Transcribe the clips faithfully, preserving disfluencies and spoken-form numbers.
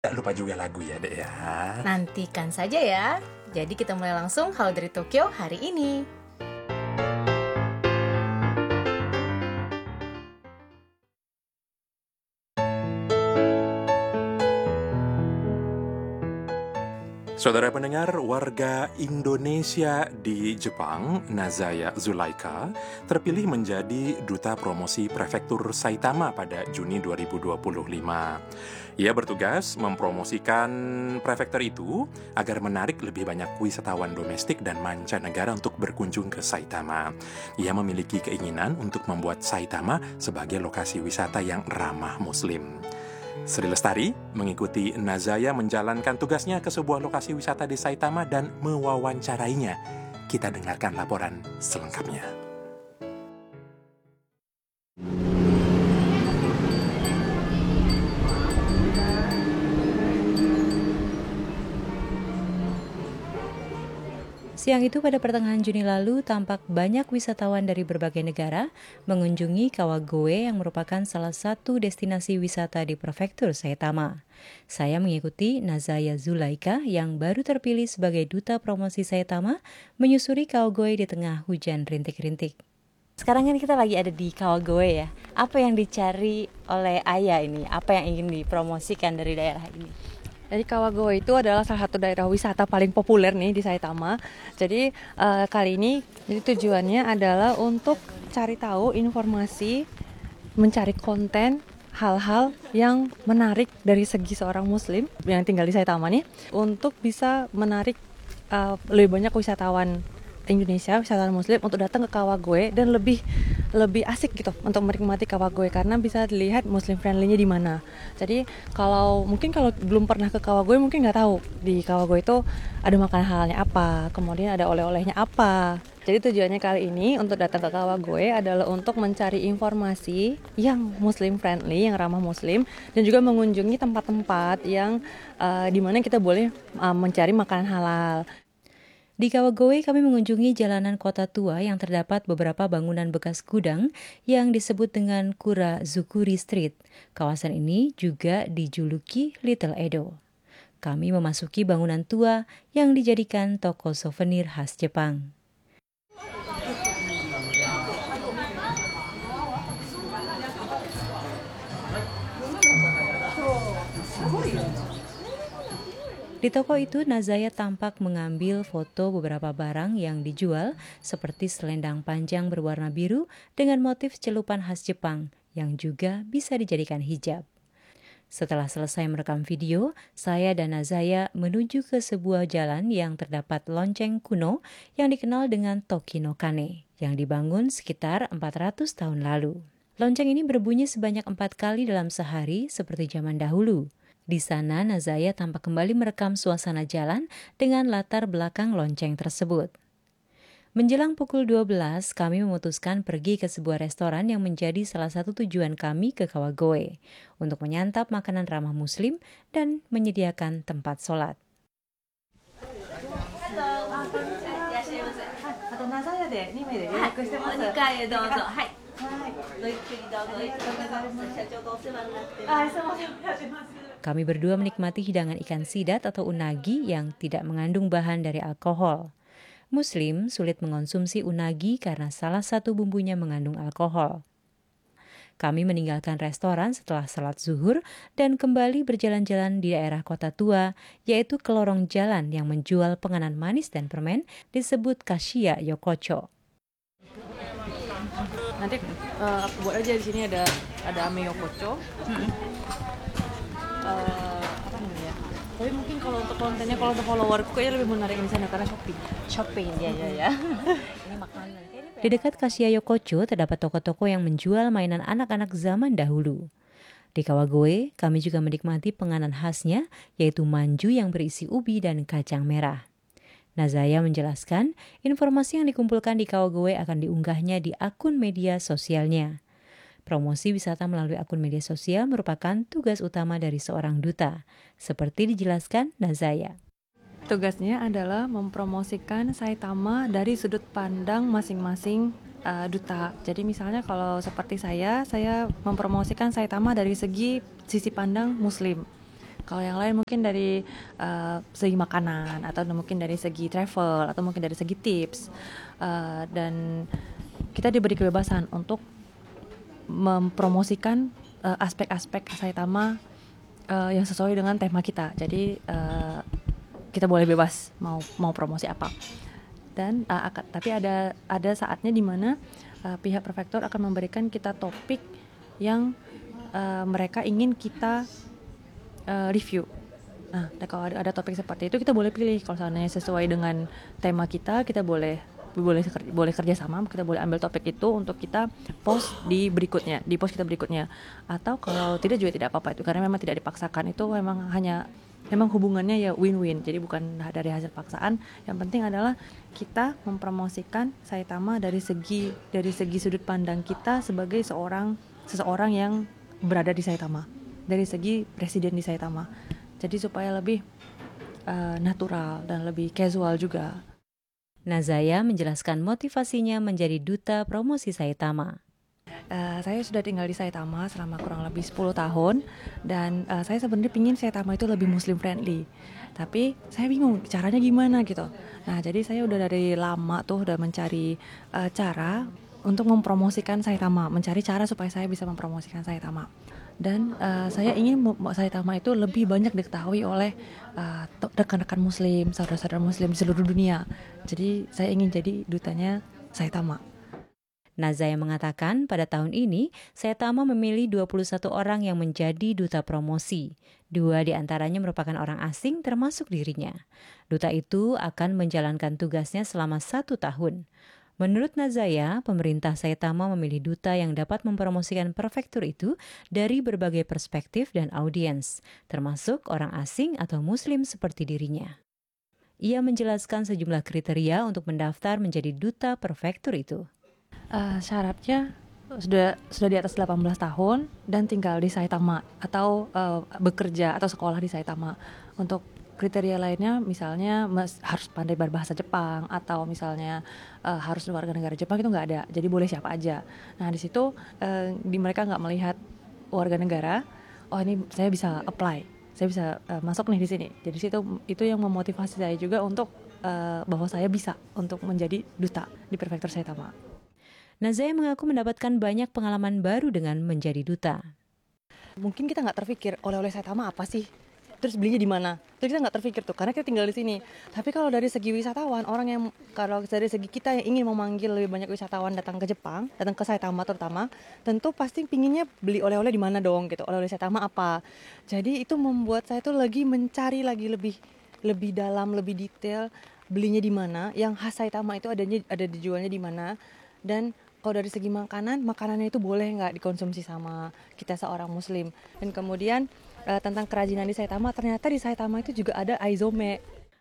Tak lupa juga lagu ya, Dek ya. Nantikan saja ya. Jadi kita mulai langsung Halo dari Tokyo hari ini. Saudara pendengar, warga Indonesia di Jepang, Nazaya Zulaika, terpilih menjadi Duta Promosi Prefektur Saitama pada Juni dua ribu dua puluh lima. Ia bertugas mempromosikan prefektur itu agar menarik lebih banyak wisatawan domestik dan mancanegara untuk berkunjung ke Saitama. Ia memiliki keinginan untuk membuat Saitama sebagai lokasi wisata yang ramah Muslim. Sri Lestari mengikuti Nazaya menjalankan tugasnya ke sebuah lokasi wisata di Saitama dan mewawancarainya. Kita dengarkan laporan selengkapnya. Siang itu pada pertengahan Juni lalu, tampak banyak wisatawan dari berbagai negara mengunjungi Kawagoe yang merupakan salah satu destinasi wisata di Prefektur Saitama. Saya mengikuti Nazaya Zulaika yang baru terpilih sebagai Duta Promosi Saitama menyusuri Kawagoe di tengah hujan rintik-rintik. Sekarang kan kita lagi ada di Kawagoe ya. Apa yang dicari oleh Ayah ini? Apa yang ingin dipromosikan dari daerah ini? Jadi Kawagoe itu adalah salah satu daerah wisata paling populer nih di Saitama. Jadi uh, kali ini jadi tujuannya adalah untuk cari tahu informasi, mencari konten hal-hal yang menarik dari segi seorang Muslim yang tinggal di Saitama nih, untuk bisa menarik uh, lebih banyak wisatawan Indonesia, wisatawan Muslim untuk datang ke Kawagoe dan lebih lebih asik gitu untuk menikmati Kawagoe karena bisa dilihat Muslim friendly-nya di mana. Jadi kalau mungkin kalau belum pernah ke Kawagoe mungkin nggak tahu di Kawagoe itu ada makanan halalnya apa, kemudian ada oleh-olehnya apa. Jadi tujuannya kali ini untuk datang ke Kawagoe adalah untuk mencari informasi yang Muslim friendly, yang ramah Muslim, dan juga mengunjungi tempat-tempat yang uh, di mana kita boleh uh, mencari makanan halal. Di Kawagoe kami mengunjungi jalanan kota tua yang terdapat beberapa bangunan bekas gudang yang disebut dengan Kurazukuri Street. Kawasan ini juga dijuluki Little Edo. Kami memasuki bangunan tua yang dijadikan toko souvenir khas Jepang. Di toko itu, Nazaya tampak mengambil foto beberapa barang yang dijual seperti selendang panjang berwarna biru dengan motif celupan khas Jepang yang juga bisa dijadikan hijab. Setelah selesai merekam video, saya dan Nazaya menuju ke sebuah jalan yang terdapat lonceng kuno yang dikenal dengan Toki no Kane yang dibangun sekitar empat ratus tahun lalu. Lonceng ini berbunyi sebanyak empat kali dalam sehari seperti zaman dahulu. Di sana, Nazaya tampak kembali merekam suasana jalan dengan latar belakang lonceng tersebut. Menjelang pukul dua belas, kami memutuskan pergi ke sebuah restoran yang menjadi salah satu tujuan kami ke Kawagoe untuk menyantap makanan ramah Muslim dan menyediakan tempat sholat. Kami berdua menikmati hidangan ikan sidat atau unagi yang tidak mengandung bahan dari alkohol. Muslim sulit mengonsumsi unagi karena salah satu bumbunya mengandung alkohol. Kami meninggalkan restoran setelah salat zuhur dan kembali berjalan-jalan di daerah kota tua, yaitu ke lorong jalan yang menjual penganan manis dan permen disebut Kashiya Yokocho. Nanti uh, buat aja di sini ada ada ame Yokocho. Hmm. Uh, apa namanya? Tapi mungkin kalau untuk kontennya, kalau untuk followerku kayaknya lebih menarik di sana karena shopping. Shopping ya ya ya. Ini makanan. Di dekat Kashiya Yokocho terdapat toko-toko yang menjual mainan anak-anak zaman dahulu. Di Kawagoe, kami juga menikmati penganan khasnya, yaitu manju yang berisi ubi dan kacang merah. Nazaya menjelaskan, informasi yang dikumpulkan di Kawagoe akan diunggahnya di akun media sosialnya. Promosi wisata melalui akun media sosial merupakan tugas utama dari seorang duta, seperti dijelaskan Nazaya. Tugasnya adalah mempromosikan Saitama dari sudut pandang masing-masing uh, duta. Jadi misalnya kalau seperti saya, saya mempromosikan Saitama dari segi sisi pandang Muslim. Kalau yang lain mungkin dari uh, segi makanan, atau mungkin dari segi travel, atau mungkin dari segi tips. Uh, dan kita diberi kebebasan untuk mempromosikan uh, aspek-aspek Saitama uh, yang sesuai dengan tema kita. Jadi uh, kita boleh bebas mau mau promosi apa. Dan uh, ak- tapi ada ada saatnya di mana uh, pihak prefektur akan memberikan kita topik yang uh, mereka ingin kita uh, review. Nah, kalau ada, ada topik seperti itu kita boleh pilih. Kalau seandainya sesuai dengan tema kita, kita boleh boleh boleh kerja sama, kita boleh ambil topik itu untuk kita post di berikutnya, di post kita berikutnya. Atau kalau tidak juga tidak apa-apa itu, karena memang tidak dipaksakan. Itu memang hanya memang hubungannya ya win-win. Jadi bukan dari hasil paksaan. Yang penting adalah kita mempromosikan Saitama dari segi dari segi sudut pandang kita sebagai seorang seseorang yang berada di Saitama, dari segi presiden di Saitama. Jadi supaya lebih uh, natural dan lebih casual juga. Nazaya menjelaskan motivasinya menjadi duta promosi Saitama. Uh, saya sudah tinggal di Saitama selama kurang lebih sepuluh tahun, dan uh, saya sebenarnya pingin Saitama itu lebih Muslim friendly. Tapi saya bingung caranya gimana gitu. Nah, jadi saya udah dari lama tuh udah mencari uh, cara untuk mempromosikan Saitama, mencari cara supaya saya bisa mempromosikan Saitama. Dan uh, saya ingin Saitama itu lebih banyak diketahui oleh uh, rekan-rekan Muslim, saudara-saudara Muslim di seluruh dunia. Jadi saya ingin jadi dutanya Saitama. Nazaya mengatakan pada tahun ini Saitama memilih dua puluh satu orang yang menjadi duta promosi. Dua di antaranya merupakan orang asing termasuk dirinya. Duta itu akan menjalankan tugasnya selama satu tahun. Menurut Nazaya, pemerintah Saitama memilih duta yang dapat mempromosikan prefektur itu dari berbagai perspektif dan audiens, termasuk orang asing atau Muslim seperti dirinya. Ia menjelaskan sejumlah kriteria untuk mendaftar menjadi duta prefektur itu. Uh, syaratnya sudah sudah di atas delapan belas tahun dan tinggal di Saitama atau uh, bekerja atau sekolah di Saitama. Untuk kriteria lainnya misalnya mas, harus pandai berbahasa Jepang, atau misalnya uh, harus warga negara Jepang, itu nggak ada. Jadi boleh siapa aja. Nah di situ uh, di mereka nggak melihat warga negara. Oh ini saya bisa apply, saya bisa uh, masuk nih di sini. Jadi situ itu yang memotivasi saya juga untuk uh, bahwa saya bisa untuk menjadi duta di prefektur Saitama. Nazaya mengaku mendapatkan banyak pengalaman baru dengan menjadi duta. Mungkin kita nggak terpikir oleh-oleh Saitama apa sih, terus belinya di mana, terus kita nggak terpikir tuh karena kita tinggal di sini. Tapi kalau dari segi wisatawan, orang yang kalau dari segi kita yang ingin memanggil lebih banyak wisatawan datang ke Jepang, datang ke Saitama terutama, tentu pasti pinginnya beli oleh-oleh di mana dong gitu, oleh-oleh Saitama apa. Jadi itu membuat saya tuh lagi mencari lagi lebih lebih dalam, lebih detail belinya di mana, yang khas Saitama itu adanya ada dijualnya di mana. Dan kalau dari segi makanan, makanannya itu boleh nggak dikonsumsi sama kita seorang Muslim. Dan kemudian uh, tentang kerajinan di Saitama, ternyata di Saitama itu juga ada aizome.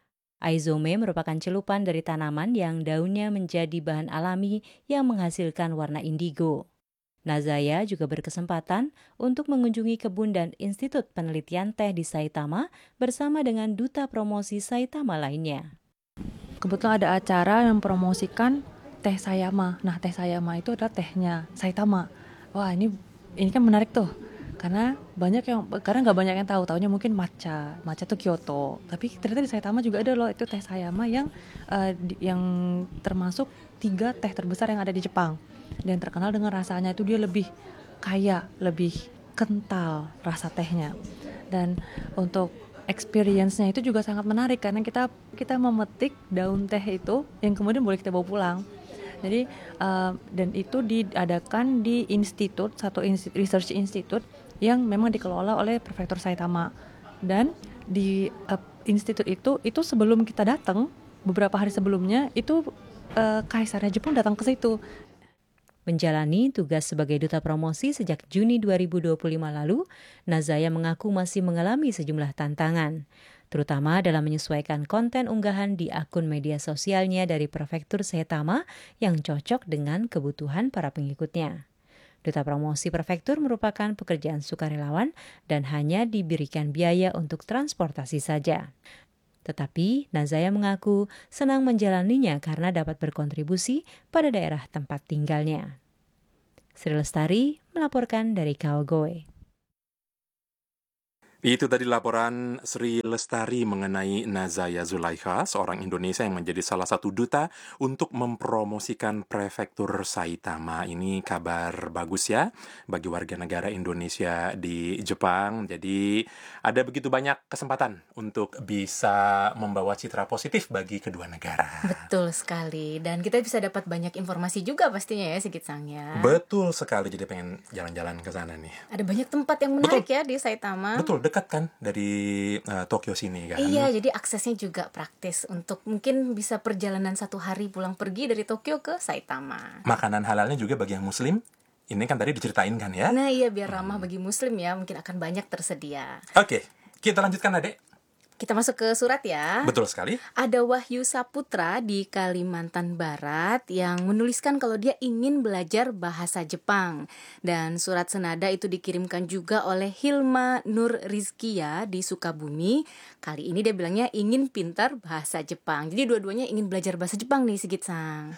Aizome merupakan celupan dari tanaman yang daunnya menjadi bahan alami yang menghasilkan warna indigo. Nazaya juga berkesempatan untuk mengunjungi kebun dan institut penelitian teh di Saitama bersama dengan duta promosi Saitama lainnya. Kebetulan ada acara yang mempromosikan teh Sayama. Nah, teh Sayama itu adalah tehnya Saitama. Wah, ini ini kan menarik tuh. Karena banyak yang karena nggak banyak yang tahu, taunya mungkin matcha. Matcha tuh Kyoto. Tapi ternyata di Saitama juga ada loh itu teh Sayama yang uh, di, yang termasuk tiga teh terbesar yang ada di Jepang. Dan terkenal dengan rasanya itu dia lebih kaya, lebih kental rasa tehnya. Dan untuk experience-nya itu juga sangat menarik karena kita kita memetik daun teh itu yang kemudian boleh kita bawa pulang. Jadi uh, dan itu diadakan di institut, satu institut, research institute yang memang dikelola oleh Prefektur Saitama. Dan di uh, institut itu itu sebelum kita datang, beberapa hari sebelumnya itu uh, kaisarnya Jepang datang ke situ. Menjalani tugas sebagai duta promosi sejak Juni dua ribu dua puluh lima lalu, Nazaya mengaku masih mengalami sejumlah tantangan, terutama dalam menyesuaikan konten unggahan di akun media sosialnya dari Prefektur Saitama yang cocok dengan kebutuhan para pengikutnya. Duta promosi prefektur merupakan pekerjaan sukarelawan dan hanya diberikan biaya untuk transportasi saja. Tetapi Nazaya mengaku senang menjalaninya karena dapat berkontribusi pada daerah tempat tinggalnya. Sri Lestari melaporkan dari Kaogoe. Itu tadi laporan Sri Lestari mengenai Nazaya Zulaikha, seorang Indonesia yang menjadi salah satu duta untuk mempromosikan prefektur Saitama. Ini kabar bagus ya bagi warga negara Indonesia di Jepang. Jadi ada begitu banyak kesempatan untuk bisa membawa citra positif bagi kedua negara. Betul sekali. Dan kita bisa dapat banyak informasi juga pastinya ya, Sigit Sang ya. Betul sekali, jadi pengen jalan-jalan ke sana nih. Ada banyak tempat yang menarik ya di Saitama. Betul, dekat kan dari uh, Tokyo sini kan. Iya, jadi aksesnya juga praktis untuk mungkin bisa perjalanan satu hari pulang pergi dari Tokyo ke Saitama. Makanan halalnya juga bagi yang muslim. Ini kan tadi diceritain kan ya. Nah iya, biar ramah bagi muslim ya, mungkin akan banyak tersedia. Oke, kita lanjutkan adek. Kita masuk ke surat ya. Betul sekali. Ada Wahyu Saputra di Kalimantan Barat yang menuliskan kalau dia ingin belajar bahasa Jepang. Dan surat senada itu dikirimkan juga oleh Hilma Nur Rizkia di Sukabumi. Kali ini dia bilangnya ingin pintar bahasa Jepang. Jadi dua-duanya ingin belajar bahasa Jepang nih, Sigit Sang.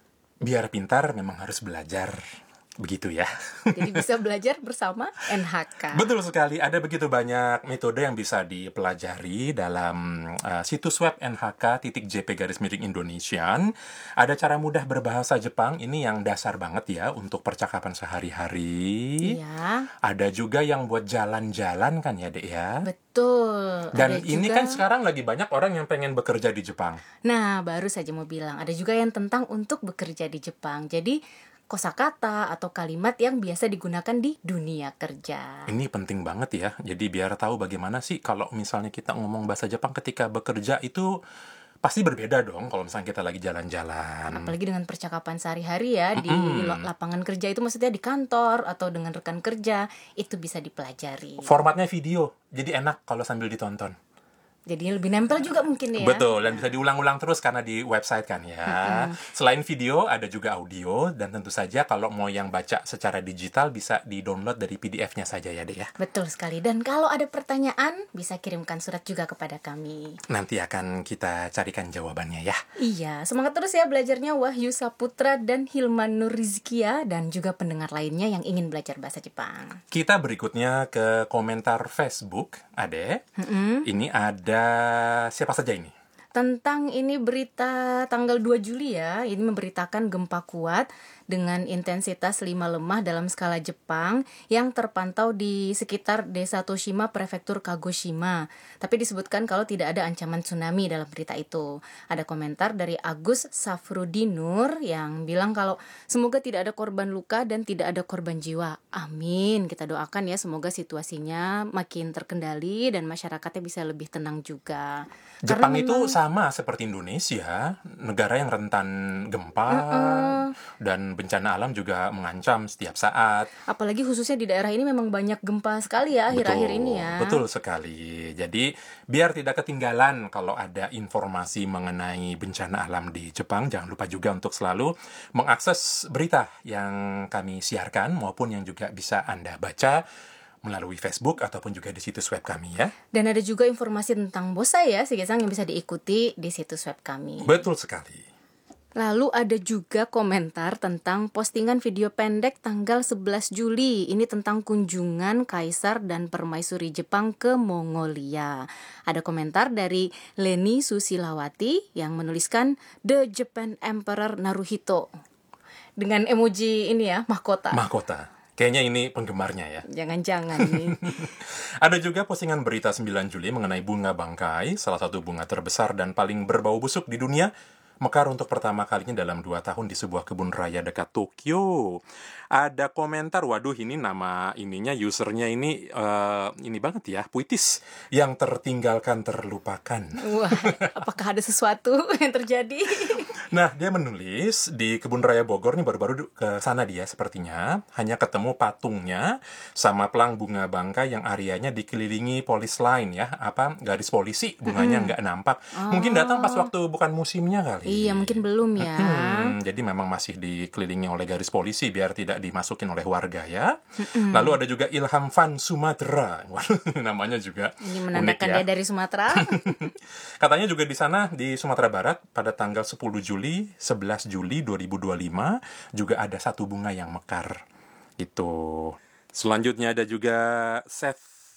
Biar pintar memang harus belajar. Begitu ya. Jadi bisa belajar bersama N H K. Betul sekali, ada begitu banyak metode yang bisa dipelajari dalam uh, situs web N H K titik J P garis miring Indonesian. Ada cara mudah berbahasa Jepang, ini yang dasar banget ya untuk percakapan sehari-hari. Iya. Ada juga yang buat jalan-jalan kan ya, Dek ya. Betul. Dan Ada ini juga... kan sekarang lagi banyak orang yang pengen bekerja di Jepang. Nah, baru saja mau bilang, ada juga yang tentang untuk bekerja di Jepang. Jadi kosakata atau kalimat yang biasa digunakan di dunia kerja. Ini penting banget ya. Jadi biar tahu bagaimana sih kalau misalnya kita ngomong bahasa Jepang ketika bekerja itu pasti berbeda dong kalau misalnya kita lagi jalan-jalan. Apalagi dengan percakapan sehari-hari ya di Mm-mm. lapangan kerja, itu maksudnya di kantor atau dengan rekan kerja, itu bisa dipelajari. Formatnya video, jadi enak kalau sambil ditonton. Jadi lebih nempel juga mungkin ya. Betul, dan bisa diulang-ulang terus karena di website kan ya. Mm-mm. Selain video, ada juga audio. Dan tentu saja kalau mau yang baca secara digital bisa di-download dari P D F-nya saja ya, Dek ya. Betul sekali. Dan kalau ada pertanyaan, bisa kirimkan surat juga kepada kami. Nanti akan kita carikan jawabannya ya. Iya, semangat terus ya belajarnya Wahyu Saputra dan Hilman Nur Rizkia, dan juga pendengar lainnya yang ingin belajar bahasa Jepang. Kita berikutnya ke komentar Facebook, Ade. Mm-mm. Ini ada siapa saja ini? Tentang ini berita tanggal dua Juli ya, ini memberitakan gempa kuat dengan intensitas lima lemah dalam skala Jepang yang terpantau di sekitar desa Toshima, prefektur Kagoshima. Tapi disebutkan kalau tidak ada ancaman tsunami dalam berita itu. Ada komentar dari Agus Safrudinur yang bilang kalau semoga tidak ada korban luka dan tidak ada korban jiwa. Amin. Kita doakan ya, semoga situasinya makin terkendali dan masyarakatnya bisa lebih tenang juga. Jepang Karena itu memang... sama seperti Indonesia, negara yang rentan gempa Uh-uh. dan bencana alam juga mengancam setiap saat. Apalagi khususnya di daerah ini memang banyak gempa sekali ya akhir-akhir ini ya. Betul sekali. Jadi biar tidak ketinggalan kalau ada informasi mengenai bencana alam di Jepang, jangan lupa juga untuk selalu mengakses berita yang kami siarkan maupun yang juga bisa Anda baca melalui Facebook ataupun juga di situs web kami ya. Dan ada juga informasi tentang bonsai ya, Sigit Sang, yang bisa diikuti di situs web kami. Betul sekali. Lalu ada juga komentar tentang postingan video pendek tanggal sebelas Juli. Ini tentang kunjungan Kaisar dan Permaisuri Jepang ke Mongolia. Ada komentar dari Leni Susilawati yang menuliskan The Japan Emperor Naruhito. Dengan emoji ini ya, mahkota. Mahkota. Kayaknya ini penggemarnya ya. Jangan-jangan nih. Ada juga postingan berita sembilan Juli mengenai bunga bangkai, salah satu bunga terbesar dan paling berbau busuk di dunia, mekar untuk pertama kalinya dalam dua tahun di sebuah kebun raya dekat Tokyo. Ada komentar, waduh ini nama ininya, usernya ini uh, ini banget ya, puitis. Yang tertinggalkan terlupakan. Wah, apakah ada sesuatu yang terjadi? Nah, dia menulis di kebun raya Bogor nih, baru-baru ke sana dia sepertinya, hanya ketemu patungnya sama pelang bunga bangkai yang areanya dikelilingi polis line ya, apa garis polisi, bunganya nggak nampak. Oh. Mungkin datang pas waktu bukan musimnya kali. Iya, mungkin belum ya. Hmm, jadi memang masih dikelilingi oleh garis polisi biar tidak dimasukin oleh warga ya. Mm-mm. Lalu ada juga Ilham Van Sumatera. Namanya juga ini unik menandakan ya. dia dari Sumatera. Katanya juga di sana di Sumatera Barat pada tanggal sepuluh Juli, sebelas Juli dua ribu dua puluh lima juga ada satu bunga yang mekar. Gitu. Selanjutnya ada juga Seth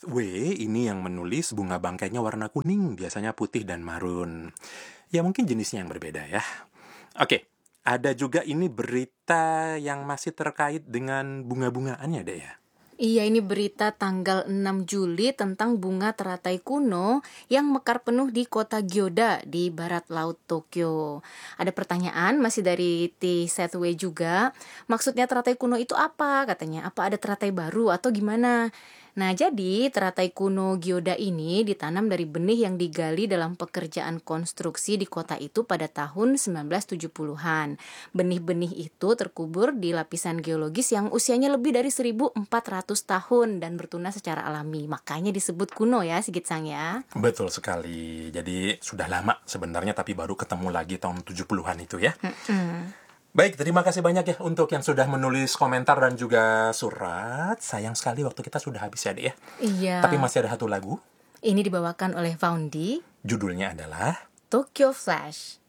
Way ini yang menulis bunga bangkainya warna kuning, biasanya putih dan marun. Ya mungkin jenisnya yang berbeda ya. Oke, ada juga ini berita yang masih terkait dengan bunga-bungaannya deh ya. Iya, ini berita tanggal enam Juli tentang bunga teratai kuno yang mekar penuh di kota Gyoda di barat laut Tokyo. Ada pertanyaan masih dari T. Sethway juga. Maksudnya teratai kuno itu apa? Katanya, apa ada teratai baru atau gimana? Nah, jadi teratai kuno Gyoda ini ditanam dari benih yang digali dalam pekerjaan konstruksi di kota itu pada tahun sembilan belas tujuh puluhan. Benih-benih itu terkubur di lapisan geologis yang usianya lebih dari seribu empat ratus tahun dan bertunas secara alami. Makanya disebut kuno ya, Sigit Sang ya. Betul sekali. Jadi sudah lama sebenarnya tapi baru ketemu lagi tahun tujuh puluhan itu ya. Mm-mm. Baik, terima kasih banyak ya untuk yang sudah menulis komentar dan juga surat. Sayang sekali waktu kita sudah habis ya, Dek ya. Iya. Tapi masih ada satu lagu. Ini dibawakan oleh Faundi. Judulnya adalah Tokyo Flash.